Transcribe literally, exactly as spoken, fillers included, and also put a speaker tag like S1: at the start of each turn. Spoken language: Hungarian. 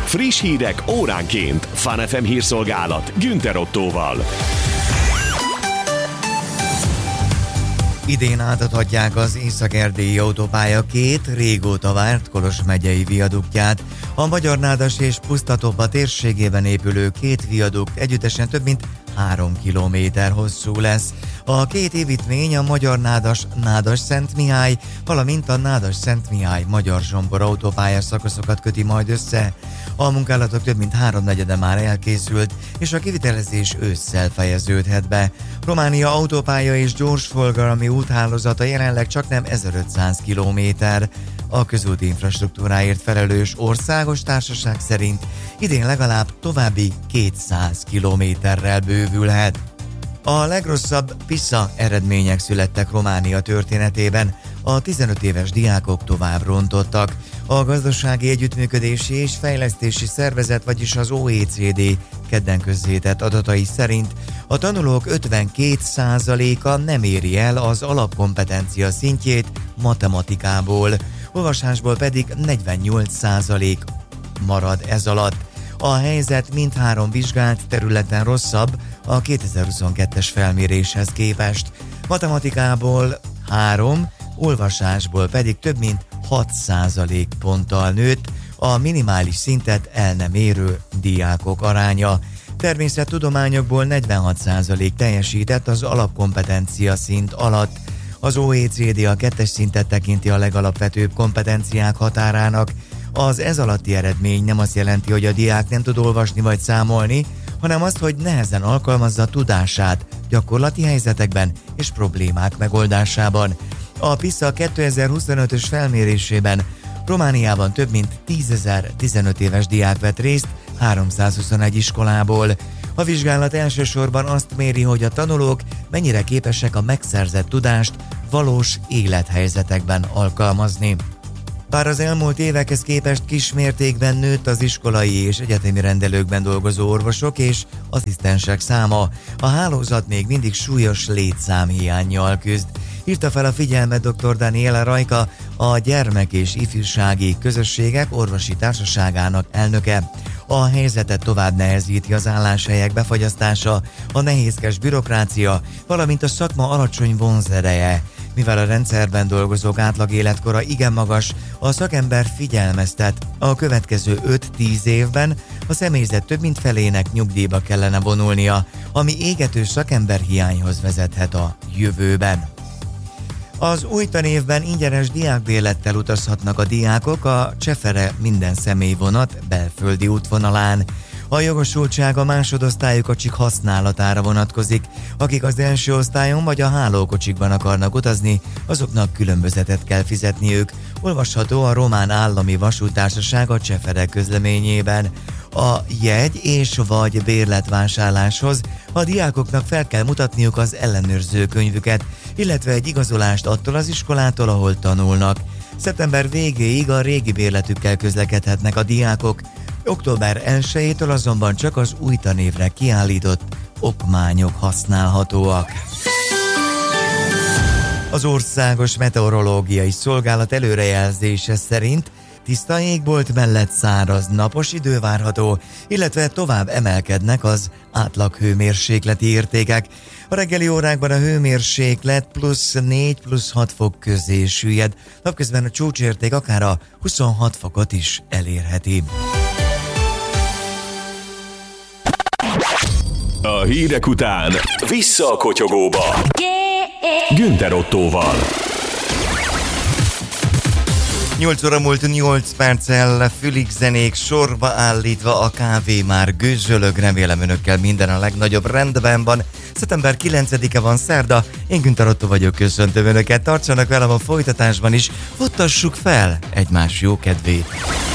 S1: Friss hírek óránként. Fun ef em hírszolgálat Günther Ottóval.
S2: Idén átadhatják az észak-erdélyi autópálya két régóta várt Kolos megyei viaduktját. A Magyarnádas és Pusztatóba térségében épülő két viadukt együttesen több mint három kilométer hosszú lesz. A két építmény a Magyarnádas-Nádas-Szent Mihály, valamint a Nádas-Szent Mihály Magyar Zsombor autópálya szakaszokat köti majd össze. A munkálatok több mint háromnegyede már elkészült, és a kivitelezés ősszel fejeződhet be. Románia autópálya és gyorsforgalmi úthálózata jelenleg csaknem ezerötszáz kilométer. A közúti infrastruktúráért felelős országos társaság szerint idén legalább további kétszáz kilométerrel bővülhet. A legrosszabb PISA eredmények születtek Románia történetében. A tizenöt éves diákok tovább rontottak. A Gazdasági Együttműködési és Fejlesztési Szervezet, vagyis az o e cé dé kedden közzétett adatai szerint a tanulók ötvenkét százaléka nem éri el az alapkompetencia szintjét matematikából, olvasásból pedig negyvennyolc százalék marad ez alatt. A helyzet mindhárom vizsgált területen rosszabb a kétezer-huszonkettes felméréshez képest. Matematikából három, olvasásból pedig több mint hat százalékponttal nőtt a minimális szintet el nem érő diákok aránya. Természettudományokból negyvenhat százalék teljesített az alapkompetencia szint alatt. Az o e cé dé a kettes szintet tekinti a legalapvetőbb kompetenciák határának. Az ez alatti eredmény nem azt jelenti, hogy a diák nem tud olvasni vagy számolni, hanem azt, hogy nehezen alkalmazza tudását gyakorlati helyzetekben és problémák megoldásában. A PISA kétezer-huszonötös felmérésében Romániában több mint tízezer tizenöt éves diák vett részt háromszázhuszonegy iskolából. A vizsgálat elsősorban azt méri, hogy a tanulók mennyire képesek a megszerzett tudást valós élethelyzetekben alkalmazni. Bár az elmúlt évekhez képest kismértékben nőtt az iskolai és egyetemi rendelőkben dolgozó orvosok és asszisztensek száma, a hálózat még mindig súlyos létszámhiánnyal küzd. Írta fel a figyelmet dr. Daniela Rajka, a Gyermek- és Ifjúsági Közösségek Orvosi Társaságának elnöke. A helyzetet tovább nehezíti az álláshelyek befagyasztása, a nehézkes bürokrácia, valamint a szakma alacsony vonzereje. Mivel a rendszerben dolgozók átlag életkora igen magas, a szakember figyelmeztet, a következő öt-tíz évben a személyzet több mint felének nyugdíjba kellene vonulnia, ami égető szakemberhiányhoz vezethet a jövőben. Az új tanévben ingyenes diákbérlettel utazhatnak a diákok a Csefere minden személyvonat belföldi útvonalán. A jogosultság a másodosztályú kocsik használatára vonatkozik. Akik az első osztályon vagy a hálókocsikban akarnak utazni, azoknak különbözetet kell fizetniük. Olvasható a Román Állami Vasúttársaság a Csefere közleményében. A jegy és vagy bérletvásárláshoz a diákoknak fel kell mutatniuk az ellenőrző könyvüket, illetve egy igazolást attól az iskolától, ahol tanulnak. Szeptember végéig a régi bérletükkel közlekedhetnek a diákok, október elsejétől azonban csak az új tanévre kiállított okmányok használhatóak. Az Országos Meteorológiai Szolgálat előrejelzése szerint tiszta égbolt mellett száraz, napos idő várható, illetve tovább emelkednek az átlag hőmérsékleti értékek. A reggeli órákban a hőmérséklet plusz négy plusz hat fok közé süllyed, napközben a csúcsérték akár a huszonhat fokot is elérheti.
S1: A hírek után vissza a kotyogóba Günther Ottóval.
S2: nyolc óra múlt nyolc perccel, fülig zenék sorba állítva, a kávé már gőzsölög, remélem önökkel minden a legnagyobb rendben van. szeptember kilencedike van, szerda, én Günther Ottó vagyok, köszöntöm önöket, tartsanak velem a folytatásban is, futtassuk fel egymás jó kedvét.